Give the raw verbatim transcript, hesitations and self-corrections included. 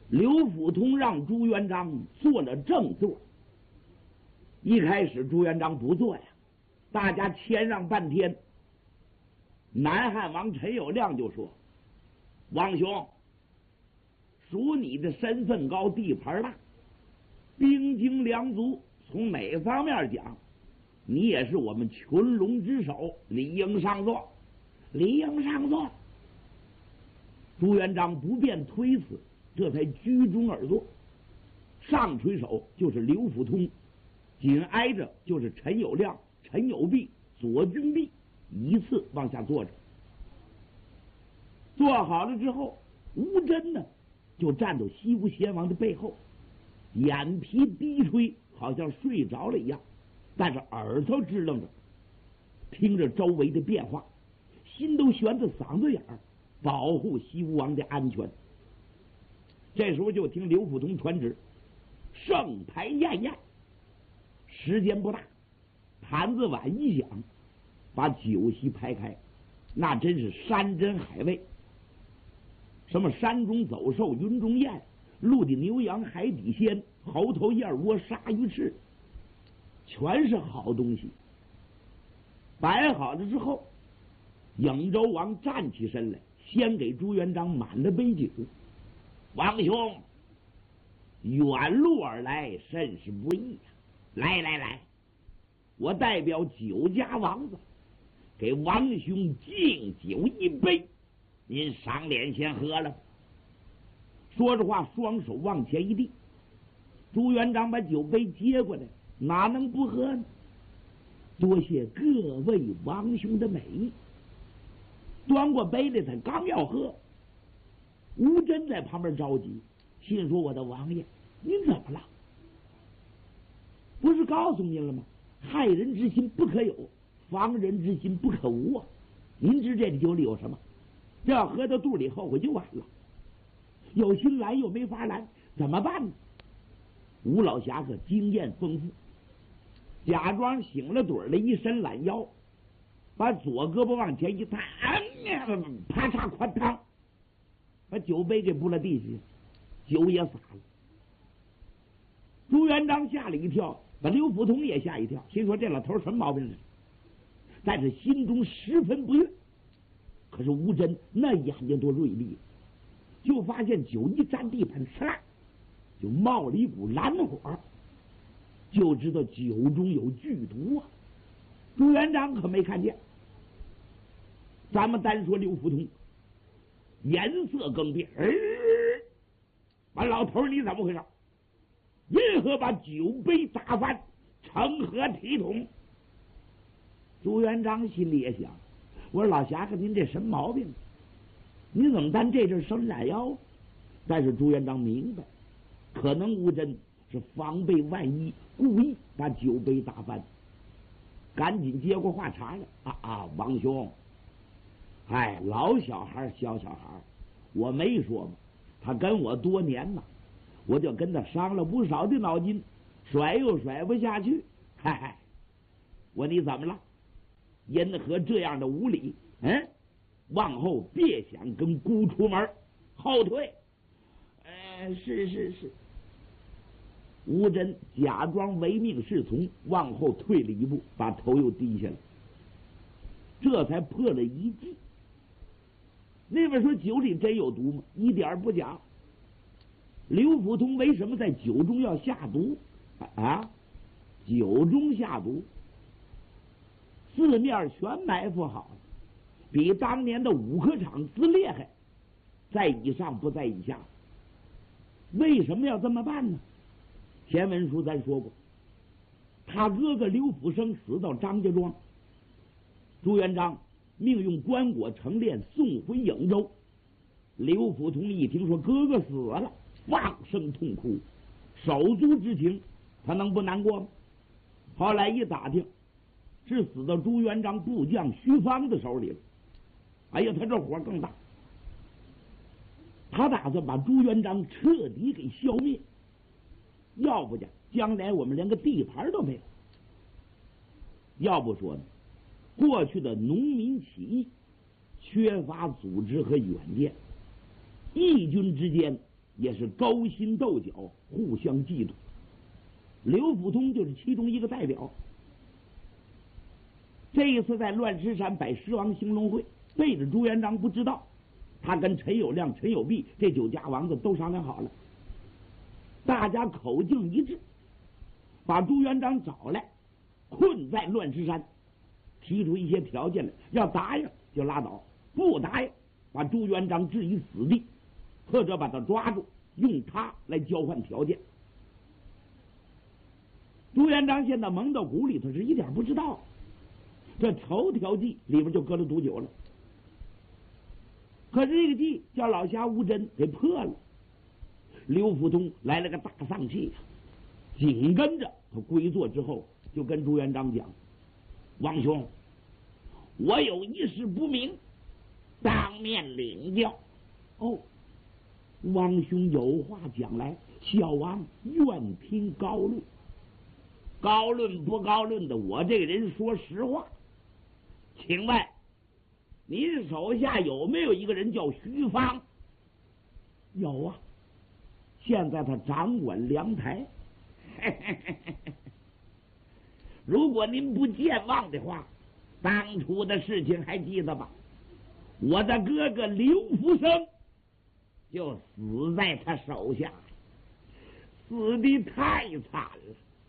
刘福通让朱元璋做了正座。一开始朱元璋不做呀，大家谦让半天。南汉王陈友谅就说：“王兄，属你的身份高，地盘大，兵精粮足，从哪方面讲，你也是我们群龙之首，理应上座，理应上座。”朱元璋不便推辞，这才居中而坐。上垂手就是刘福通，紧挨着就是陈友谅、陈友弼、左君弼，依次往下坐着。坐好了之后，吴真呢就站到西吴先王的背后，眼皮低垂，好像睡着了一样，但是耳朵支棱着，听着周围的变化，心都悬在嗓子眼儿，保护西吴王的安全。这时候就听刘福通传旨：盛牌宴宴。时间不大，盘子碗一响，把酒席排开，那真是山珍海味，什么山中走兽、云中雁、陆地牛羊、海底鲜、猴头燕窝、鲨鱼翅，全是好东西。摆好了之后，颍州王站起身来，先给朱元璋满了杯酒。王兄，远路而来，甚是不易呀、啊！来来来，我代表酒家王子给王兄敬酒一杯，您赏脸先喝了。说着话，双手往前一递，朱元璋把酒杯接过来，哪能不喝呢？多谢各位王兄的美意。端过杯来，他刚要喝，吴真在旁边着急，心说：“我的王爷，您怎么了？不是告诉您了吗？害人之心不可有，防人之心不可无啊！您知这酒里有什么？这要喝到肚里，后悔就晚了。有心拦又没法拦，怎么办呢？”吴老侠可经验丰富，假装醒了盹的一伸懒腰，把左胳膊往前一抬，啪嚓宽汤，把酒杯给拨了地下，酒也洒了。朱元璋吓了一跳，把刘福通也吓一跳，心说这老头什么毛病呢？但是心中十分不悦。可是吴真那眼睛多锐利，就发现酒一沾地板，呲，就冒了一股蓝火，就知道酒中有剧毒啊！朱元璋可没看见。咱们单说刘福通，颜色更变，哎，完老头你怎么回事？为何把酒杯打翻，成何体统？朱元璋心里也想，我说老侠客，您这什么毛病？你怎么单这阵伸懒腰？但是朱元璋明白，可能吴真是防备万一，故意把酒杯打翻，赶紧接过话茬来：“啊啊，王兄，哎，老小孩小小孩，我没说嘛，他跟我多年呐，我就跟他伤了不少的脑筋，甩又甩不下去。嗨嗨，我你怎么了？因何这样的无礼？嗯，往后别想跟姑出门，后退。呃，是是是。”吴真假装唯命是从，往后退了一步，把头又低下来，这才破了一计。那边说酒里真有毒吗？一点不假。刘福通为什么在酒中要下毒啊？酒中下毒，四面全埋伏好了，比当年的五科场之厉害，在以上不在以下。为什么要这么办呢？前文书咱说过，他哥哥刘福生死到张家庄，朱元璋命用棺椁成殓送回颍州。刘福通一听说哥哥死了，放声痛哭，手足之情，他能不难过吗？后来一打听，是死到朱元璋部将徐芳的手里了。哎呀，他这火更大，他打算把朱元璋彻底给消灭。要不讲，将来我们连个地盘都没有。要不说呢，过去的农民起义缺乏组织和远见，义军之间也是勾心斗角，互相嫉妒。刘福通就是其中一个代表。这一次在乱石山摆狮王兴隆会，背着朱元璋不知道，他跟陈友谅、陈友弼这九家王子都商量好了，大家口径一致，把朱元璋找来，困在乱石山，提出一些条件来，要答应就拉倒，不答应把朱元璋置于死地，或者把他抓住，用他来交换条件。朱元璋现在蒙到鼓里头，是一点不知道，这头条计里边就搁了毒酒了。可是这个计叫老侠吴真给破了，刘福通来了个大丧气呀、啊！紧跟着他归坐之后，就跟朱元璋讲：“王兄，我有一事不明，当面领教。”哦，王兄有话讲来，小王愿听高论。高论不高论的，我这个人说实话。请问您手下有没有一个人叫徐芳？有啊，现在他掌管粮台。如果您不健忘的话，当初的事情还记得吧？我的哥哥刘福生就死在他手下，死的太惨了。